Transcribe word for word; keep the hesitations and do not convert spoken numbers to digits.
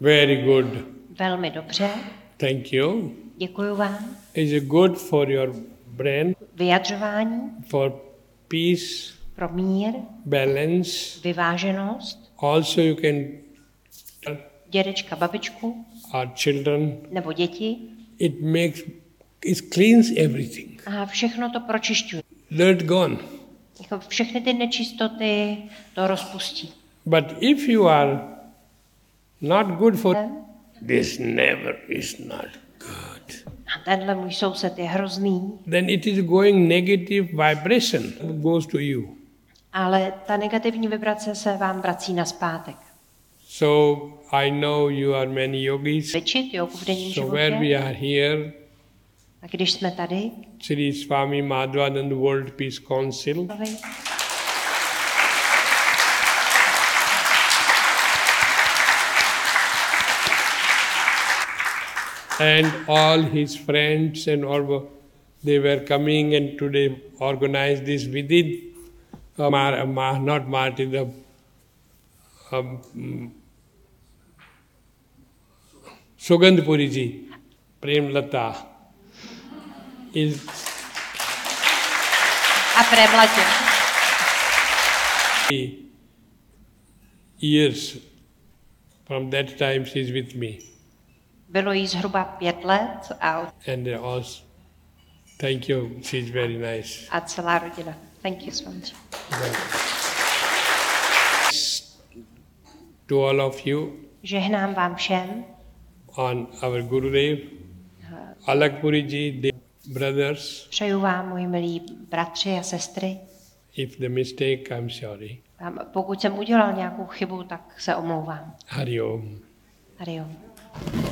Very good. Velmi dobře. Thank you. Děkuji vám. It's good for your brain, Vyjadřování for peace, pro mír, balance. vyváženost, Also you can dědečka, babičku our children. nebo děti. It makes, it cleans everything. A všechno to pročišťuje. Dirt gone. Jako všechny ty nečistoty to rozpustí. But if you are not good for this, never is not good. A tenhle můj soused je hrozný. Then it is going negative vibration goes to you. Ale ta negativní vibrace se vám vrací nazpátek. So I know you are many yogis. Cvičit jogu v denním So where we životě. are here, A když jsme tady, Sri Swami Madhvananda World Peace Council, and all his friends and all, they were coming and today organized this within, uh, Mar, Mar, not Martin, the um, Sugandhpuri ji, Prem Lata, is a Premlatě. years. From that time she is with me. Bylo jí zhruba pět let a, And also, thank you, she is very nice. a celá rodina. Thank you so much. To all of you, Žehnám vám všem, on our Gurudev, Alakpuri ji, the brothers, přeju vám, moji milí bratři a sestry. if the mistake, I'm sorry. A pokud jsem udělal nějakou chybu, tak se omlouvám. Hari Om. Hari Om.